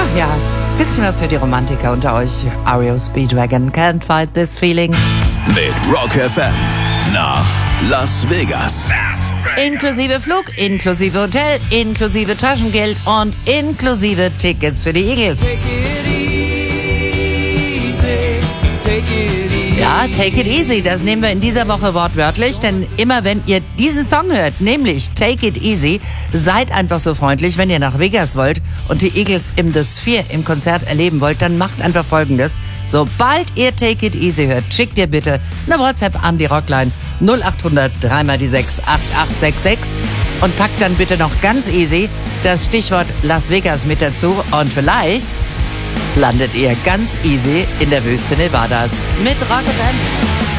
Ja, bisschen was für die Romantiker unter euch. REO Speedwagon, Can't Fight This Feeling. Mit Rock FM nach Las Vegas. Inklusive Flug, inklusive Hotel, inklusive Taschengeld und inklusive Tickets für die Eagles. Ja, take it easy, das nehmen wir in dieser Woche wortwörtlich, denn immer wenn ihr diesen Song hört, nämlich Take it easy, seid einfach so freundlich, wenn ihr nach Vegas wollt und die Eagles im The Sphere im Konzert erleben wollt, dann macht einfach Folgendes. Sobald ihr Take it easy hört, schickt ihr bitte eine WhatsApp an die Rockline 0800 3x6 8866 und packt dann bitte noch ganz easy das Stichwort Las Vegas mit dazu und vielleicht landet ihr ganz easy in der Wüste Nevadas mit Rock FM.